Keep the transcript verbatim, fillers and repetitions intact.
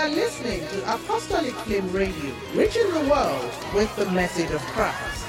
are listening to Apostolic Flame Radio, reaching the world with the message of Christ.